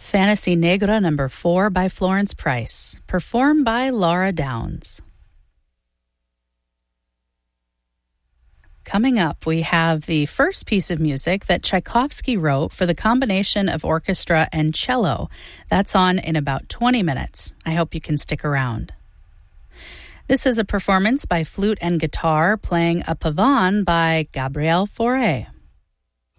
Fantasy Negra number 4 by Florence Price, performed by Laura Downs. Coming up, we have the first piece of music that Tchaikovsky wrote for the combination of orchestra and cello. That's on in about 20 minutes. I hope you can stick around. This is a performance by flute and guitar playing a pavane by Gabriel Fauré.